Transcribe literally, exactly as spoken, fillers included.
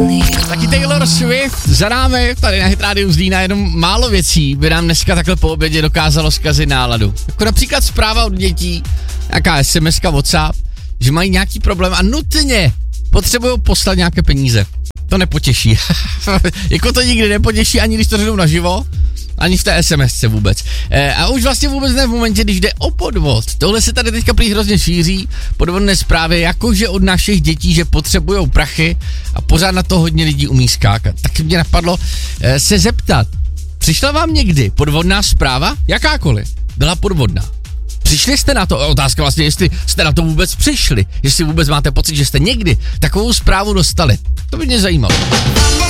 Taky Taylor Swift za námi, tady na Hit Radio Zlína, jenom málo věcí by nám dneska takhle po obědě dokázalo zkazit náladu. Jako například zpráva od dětí, nějaká es em eska, WhatsApp, že mají nějaký problém a nutně potřebují poslat nějaké peníze. To nepotěší. Jako to nikdy nepotěší, ani když to řeknou naživo, ani v té es em esce vůbec. E, a už vlastně vůbec ne v momentě, když jde o podvod. Tohle se tady teďka prý hrozně šíří, podvodné zprávy, jakože od našich dětí, že potřebujou prachy a pořád na to hodně lidí umí skákat. Tak mě napadlo e, se zeptat, přišla vám někdy podvodná zpráva? Jakákoliv. Byla podvodná. Přišli jste na to? Otázka vlastně, jestli jste na to vůbec přišli. Jestli vůbec máte pocit, že jste někdy takovou zprávu dostali. To by mě zajímalo.